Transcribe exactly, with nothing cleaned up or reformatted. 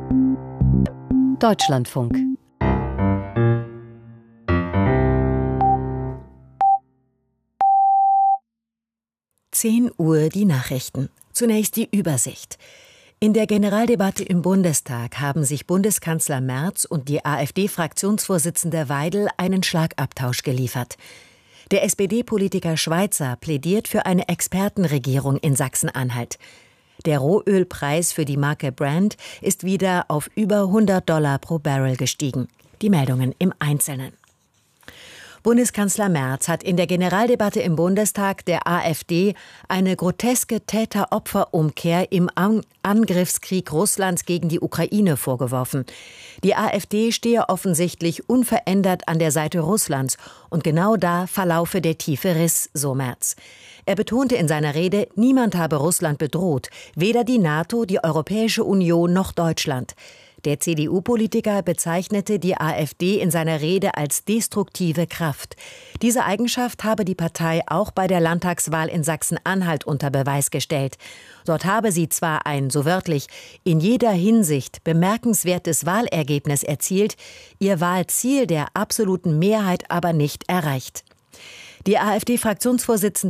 Deutschlandfunk. zehn Uhr die Nachrichten. Zunächst die Übersicht. In der Generaldebatte im Bundestag haben sich Bundeskanzler Merz und die AfD-Fraktionsvorsitzende Weidel einen Schlagabtausch geliefert. Der S P D-Politiker Schweizer plädiert für eine Expertenregierung in Sachsen-Anhalt. Der Rohölpreis für die Marke Brent ist wieder auf über hundert Dollar pro Barrel gestiegen. Die Meldungen im Einzelnen. Bundeskanzler Merz hat in der Generaldebatte im Bundestag der AfD eine groteske Täter-Opfer-Umkehr im An- Angriffskrieg Russlands gegen die Ukraine vorgeworfen. Die AfD stehe offensichtlich unverändert an der Seite Russlands und genau da verlaufe der tiefe Riss, so Merz. Er betonte in seiner Rede, niemand habe Russland bedroht, weder die NATO, die Europäische Union noch Deutschland. Der C D U-Politiker bezeichnete die AfD in seiner Rede als destruktive Kraft. Diese Eigenschaft habe die Partei auch bei der Landtagswahl in Sachsen-Anhalt unter Beweis gestellt. Dort habe sie zwar ein, so wörtlich, in jeder Hinsicht bemerkenswertes Wahlergebnis erzielt, ihr Wahlziel der absoluten Mehrheit aber nicht erreicht. Die AfD-Fraktionsvorsitzende